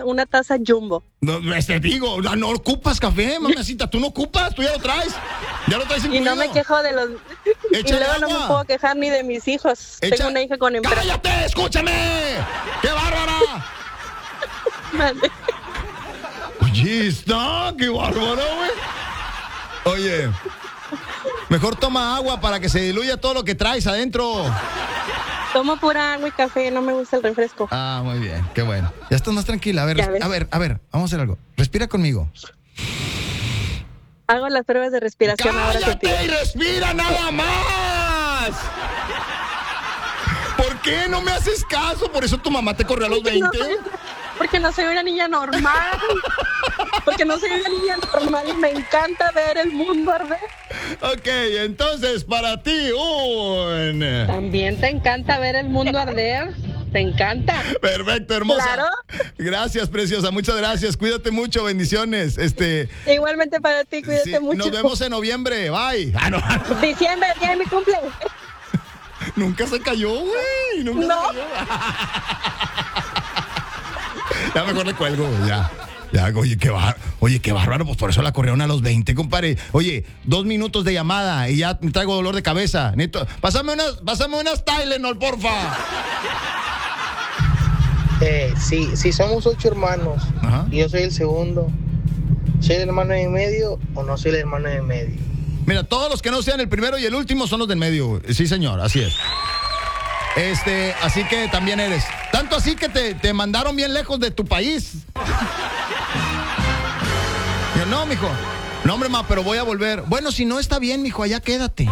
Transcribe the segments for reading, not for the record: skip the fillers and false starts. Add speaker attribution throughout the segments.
Speaker 1: una taza Jumbo.
Speaker 2: No, te digo, no ocupas café, mamacita, tú no ocupas, tú ya lo traes. Ya lo traes
Speaker 1: Y
Speaker 2: incluido.
Speaker 1: no me quejo de los...
Speaker 2: Échale
Speaker 1: y luego no
Speaker 2: agua.
Speaker 1: me puedo quejar ni de mis hijos. Tengo una hija con empresa.
Speaker 2: ¡Cállate! ¡Escúchame! ¡Qué bárbara!
Speaker 1: Mande.
Speaker 2: Oye, está, qué bárbara, güey. Oye, mejor toma agua para que se diluya todo lo que traes adentro.
Speaker 1: Tomo pura agua y café, no me gusta el refresco.
Speaker 2: Ah, muy bien, qué bueno. Ya estás más tranquila. A ver,
Speaker 1: Ya ves.
Speaker 2: a ver, vamos a hacer algo. Respira conmigo.
Speaker 1: Hago las pruebas de respiración ahora contigo.
Speaker 2: ¡Cállate y respira nada más! ¿Por qué no me haces caso? Por eso tu mamá te corrió a los 20.
Speaker 1: Porque no soy una niña normal. Porque no soy una niña normal y me encanta ver el mundo arder.
Speaker 2: Ok, entonces para ti
Speaker 1: ¿También te encanta ver el mundo arder? ¿Te encanta?
Speaker 2: Perfecto, hermosa.
Speaker 1: Claro.
Speaker 2: Gracias, preciosa. Muchas gracias. Cuídate mucho. Bendiciones.
Speaker 1: Igualmente para ti, cuídate
Speaker 2: Sí,
Speaker 1: mucho.
Speaker 2: nos vemos en noviembre. Bye. Ah, no.
Speaker 1: Diciembre, día de mi cumple.
Speaker 2: Nunca se cayó, güey. Nunca
Speaker 1: No.
Speaker 2: se cayó. Ya mejor le cuelgo, ya. Ya, oye, qué bárbaro, pues por eso la corrieron a los 20, compadre. Oye, 2 minutos de llamada y ya me traigo dolor de cabeza. Pásame unas Tylenol, porfa.
Speaker 3: Sí, somos 8 hermanos.
Speaker 2: Ajá.
Speaker 3: Y yo soy el segundo. ¿Soy el hermano de en medio o no soy el hermano de en medio?
Speaker 2: Mira, todos los que no sean el primero y el último son los del medio. Sí, señor, así es. Así que también eres. Tanto así que te mandaron bien lejos de tu país. Yo, no, mijo. No, hombre, pero voy a volver. Bueno, si no está bien, mijo, allá quédate.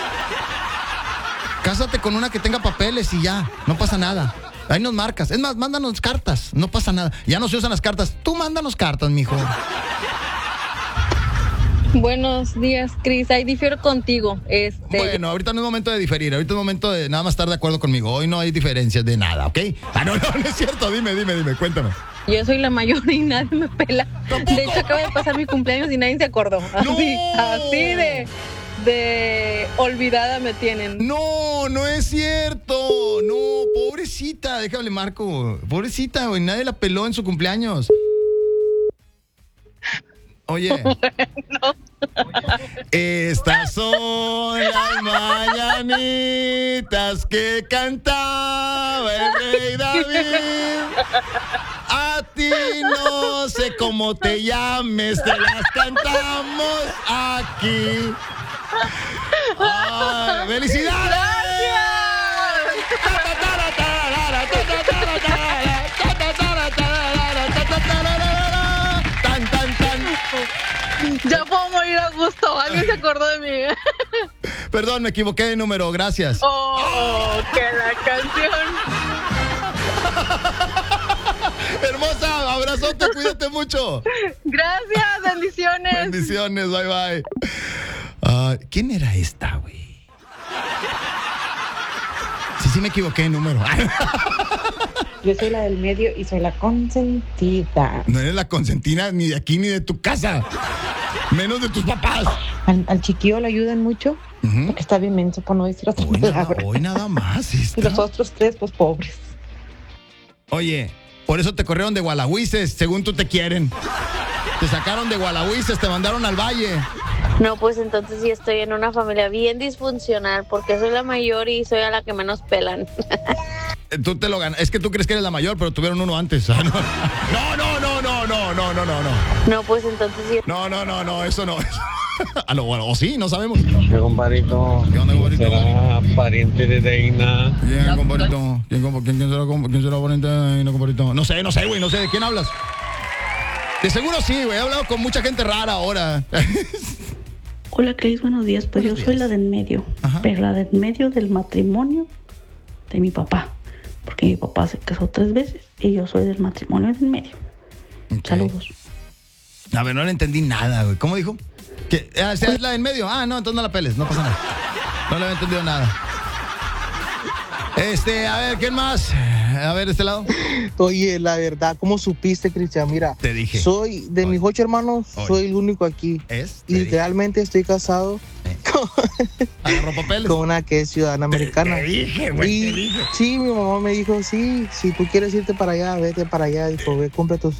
Speaker 2: Cásate con una que tenga papeles y ya, no pasa nada. Ahí nos marcas. Es más, mándanos cartas, no pasa nada. Ya no se usan las cartas. Tú mándanos cartas, mijo.
Speaker 1: Buenos días, Cris. Ahí difiero contigo.
Speaker 2: Bueno, ahorita no es momento de diferir. Ahorita es momento de nada más estar de acuerdo conmigo. Hoy no hay diferencias de nada, ¿ok? Ah, no es cierto. Dime, cuéntame.
Speaker 1: Yo soy la mayor y nadie me pela.
Speaker 2: ¿Tampoco?
Speaker 1: De hecho, acaba de pasar mi cumpleaños y nadie se acordó.
Speaker 2: ¡No!
Speaker 1: Así de olvidada me tienen.
Speaker 2: No es cierto. No, pobrecita. Déjame marco. Pobrecita, güey. Nadie la peló en su cumpleaños. Oye.
Speaker 1: Bueno.
Speaker 2: Estas son las mañanitas que cantaba el rey David. A ti no sé cómo te llames, te las cantamos aquí. ¡Ah, ¡felicidades!
Speaker 1: Ya puedo morir a gusto. Alguien se acordó de mí.
Speaker 2: Perdón, me equivoqué de número, gracias.
Speaker 1: Oh, que la canción.
Speaker 2: Hermosa, abrazote, cuídate mucho.
Speaker 1: Gracias, bendiciones.
Speaker 2: Bendiciones, bye. ¿Quién era esta, güey? Sí, me equivoqué de número.
Speaker 4: Yo soy la del medio y soy la consentida.
Speaker 2: No eres la consentina ni de aquí ni de tu casa. Menos de tus papás.
Speaker 4: Al chiquillo le ayudan mucho, porque está bien menso por no decir otra palabra.
Speaker 2: Hoy nada más.
Speaker 4: Y los otros 3, pues pobres.
Speaker 2: Oye, por eso te corrieron de Gualahuises, según tú te quieren. Te sacaron de Gualahuises, te mandaron al valle.
Speaker 5: No, pues entonces sí estoy en una familia bien disfuncional porque soy la mayor y soy a la que menos pelan.
Speaker 2: Tú te lo ganas. Es que tú crees que eres la mayor, pero tuvieron uno antes. No.
Speaker 5: No, pues entonces sí.
Speaker 2: No, eso no. A lo bueno, o sí, no sabemos.
Speaker 6: ¿Qué compadrito?
Speaker 2: ¿Qué onda, compadrito?
Speaker 6: ¿Será pariente de Deina?
Speaker 2: Bien, compadrito. ¿Quién será pariente de Deina, compadrito? No sé, güey, no sé. ¿De quién hablas? De seguro sí, güey. He hablado con mucha gente rara ahora.
Speaker 7: Hola, Cris, buenos días. Pues
Speaker 2: Buenos
Speaker 7: yo soy
Speaker 2: días.
Speaker 7: la del medio.
Speaker 2: Ajá.
Speaker 7: Pero la del medio del matrimonio de mi papá. Porque mi papá se casó 3 veces y yo soy del matrimonio del medio.
Speaker 2: Okay.
Speaker 7: Saludos.
Speaker 2: A ver, no le entendí nada, güey. ¿Cómo dijo? ¿Que es la del medio? Ah, no, entonces no la peles, no pasa nada. No le había entendido nada. A ver, ¿quién más? A ver, este lado.
Speaker 3: Oye, la verdad, ¿cómo supiste, Cristian? Mira,
Speaker 2: Te dije.
Speaker 3: soy de mis 8 hermanos,
Speaker 2: Oye.
Speaker 3: soy el único aquí.
Speaker 2: Te
Speaker 3: Y literalmente estoy casado
Speaker 2: Agarró papeles.
Speaker 3: con una que es ciudadana americana.
Speaker 2: Te dije, güey, te
Speaker 3: Y
Speaker 2: dije.
Speaker 3: sí, mi mamá me dijo, sí, si tú quieres irte para allá, vete para allá. Dijo, ve, cumple tus